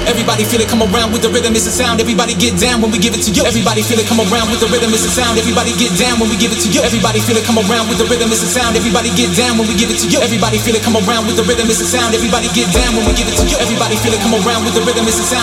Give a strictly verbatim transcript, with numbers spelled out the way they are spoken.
Everybody feel it, come around with the rhythm, it's a sound. Everybody get down when we give it to you. Everybody feel it, come around with the rhythm, it's a sound. Everybody get down when we give it to you. Everybody feel it, come around with the rhythm, it's a sound. Everybody get down when we give it to you. Everybody feel it, come around with the rhythm, it's a sound. Everybody get down when we give it to you. Everybody feel it, come around with the rhythm, it's a sound.